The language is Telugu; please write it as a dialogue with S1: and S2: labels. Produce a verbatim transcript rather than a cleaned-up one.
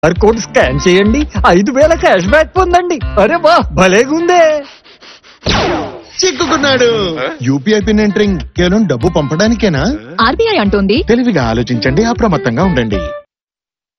S1: ఆర్ కోడ్ స్కాన్ చేయండి, ఐదు వేల క్యాష్ బ్యాక్ పొందండి. అరే వా, భలేగుందే.
S2: చిక్కుకున్నాడు. యూపీఐ పిన్ ఎంటరింగ్ కేవలం డబ్బు పంపడానికేనా?
S3: ఆర్బీఐ అంటోంది
S2: తెలివిగా ఆలోచించండి, అప్రమత్తంగా ఉండండి.